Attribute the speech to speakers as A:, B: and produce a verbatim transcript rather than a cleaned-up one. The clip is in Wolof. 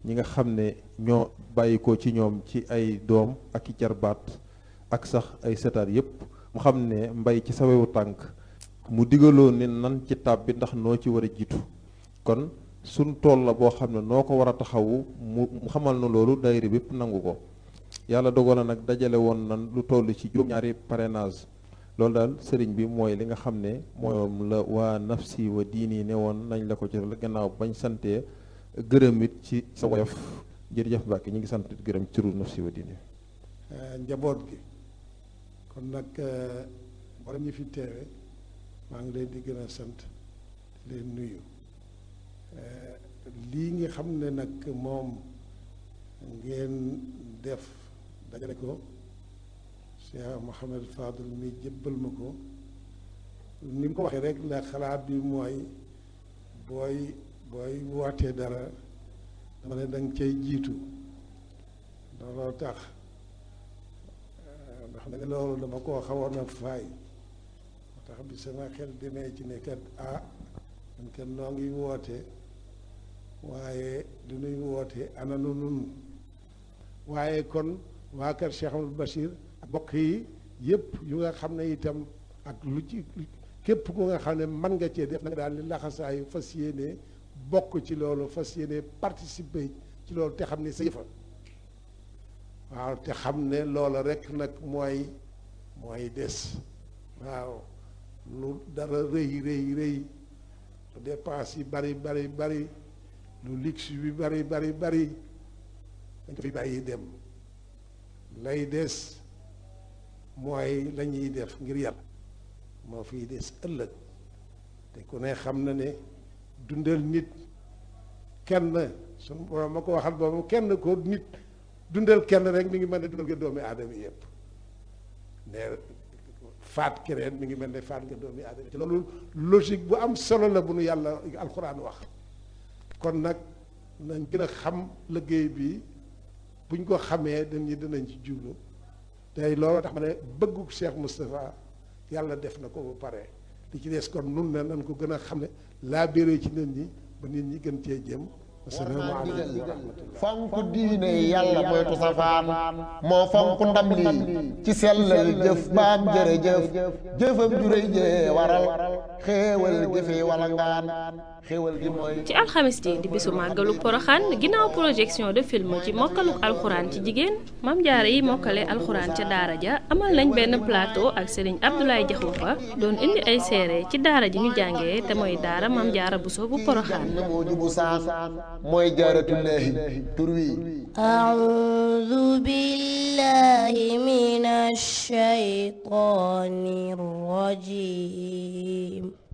A: ñi nga xam ne ñoo bàyyikoo ci ñoom ci ay doom ak i jarbaat ak sax ay setaat yépp mu xam ne mbay ci sawewu tànk mu digaloo ni nan ci tàbbi ndax noo ci war a jiitu kon suñ tool la boo xam ne noo ko war a taxawu mu xamal na loolu daayira bépp nangu ko yàlla dogal na nag dajale woon nan lu toll ci juróom-ñaari parrainage loolu daal sëriñ bi mooy li nga xam ne moom la waa nafsi wa diini ne woon nañ la ko ci gannaaw bañ santee gërëm it ci sa woyof jërëjëf Mbàkke ñu ngi sant gërëm ci turu nafsi wa diini
B: njaboot gi kon nag borom ñi fi teewe maa ngi leen di gën a sant leen nuyu lii nga xam ne nag moom ngeen def dajale ko Cheikh Mouhamed Fadel mi jébbal ma ko ni mu ko waxee rek la xalaat bi mooy booy booy wootee dara dama ne danga cay jiitu looloo tax ndax nag loolu dama koo xawoon a faay moo tax bi sama xel demee ci ne kat ah man kat noo ngi woote waaye du nuy woote ana nu nun waaye kon waa kër Cheikh Amadou Bachir ak bokk yi yëpp yu nga xam ne itam ak lu ci képp ku nga xam ne mën nga cee def na nga daal li laxasaayu fas yéene bokk ci loolu fas yéene participer ci loolu te xam ne sa yëfa waaw te xam ne loola rek nag mooy mooy des waaw lu dara rëy rëy rëy lu dépense yi bari bari bari lu luxe bi bari bari bari dañ ko fi bàyyi dem lay des mooy la ñuy def ngir yàlla moo fiy des ëllëg te ku ne xam na ne dundal nit kenn suñu borom ma ko waxal boobu kenn ko nit dundal kenn rek mi ngi mel ne dundal nga doomi aadama yëpp ne faat keneen mi ngi mel ne faat nga doomi aadama te loolu logique bu am solo la bu nu yàlla alxuraan wax kon nag nañ gën a xam liggéey bi buñ ko xamee dañu dinañ ci jublu tey loolu tax ma ne bëggu Cheikh Moustapha yàlla def na ko ba pare li ci des kon nun ne nañ ko gën a xam ne laa béré ci nit ñi ba nit ñi gën cee jëm asalaamaaleykum wa rahmatullah
C: fonk diine yàlla moytu safaan moo fonk ndam lii ci sellal jëf baam jërëjëf jëfam juréy jee waral xéewal gi fi wala ngaan xéewal gi mooy
D: ci alxamis ji di bisu màggalu poroxaan ginnaaw projection de film ci mokkaluk alxuraan ci jigéen mam jaare yi mokkale alxuraan ca daara ja amal nañ benn plateau ak Serigne Abdoulaye Diakhoumpa doon indi ay seere ci daara ji ñu jàngee te mooy daara mam jaara Buso bu poroxaan
C: mooy jaaratullaahi tur wi
E: a'uuzu billaahi minash shaytaanir rajiim